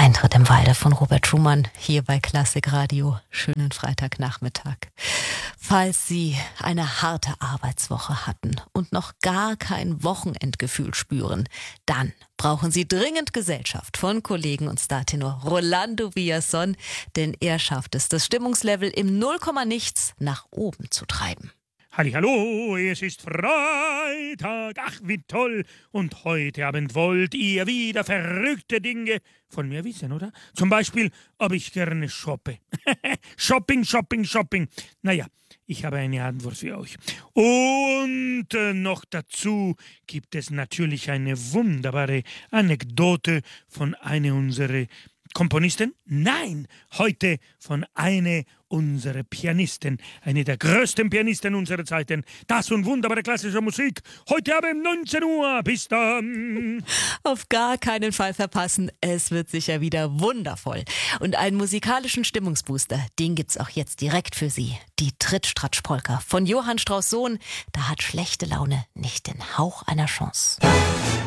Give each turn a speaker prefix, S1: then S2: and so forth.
S1: Eintritt im Walde von Robert Schumann hier bei Klassik Radio. Schönen Freitagnachmittag. Falls Sie eine harte Arbeitswoche hatten und noch gar kein Wochenendgefühl spüren, dann brauchen Sie dringend Gesellschaft von Kollegen und Startenor Rolando Villazón, denn er schafft es, das Stimmungslevel im Nullkommanichts nach oben zu treiben.
S2: Hallihallo, es ist Freitag, ach wie toll, und heute Abend wollt ihr wieder verrückte Dinge von mir wissen, oder? Zum Beispiel, ob ich gerne shoppe. Shopping, Shopping, Shopping. Naja, ich habe eine Antwort für euch. Und noch dazu gibt es natürlich eine wunderbare Anekdote von einer unserer Komponisten? Nein, heute von einer unserer Pianisten, eine der größten Pianisten unserer Zeiten. Das und wunderbare klassische Musik, heute Abend 19 Uhr. Bis dann.
S1: Auf gar keinen Fall verpassen, es wird sicher wieder wundervoll. Und einen musikalischen Stimmungsbooster, den gibt's auch jetzt direkt für Sie. Die Trittstratsch-Polka von Johann Strauss Sohn, da hat schlechte Laune nicht den Hauch einer Chance.